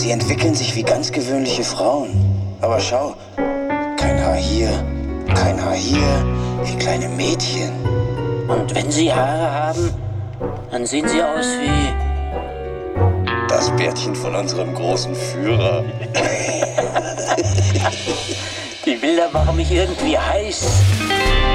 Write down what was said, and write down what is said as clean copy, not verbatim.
Sie entwickeln sich wie ganz gewöhnliche Frauen. Aber schau, kein Haar hier, kein Haar hier, wie kleine Mädchen. Und wenn Sie Haare haben, dann sehen Sie aus wie... Das Bärtchen von unserem großen Führer. Die Bilder machen mich irgendwie heiß.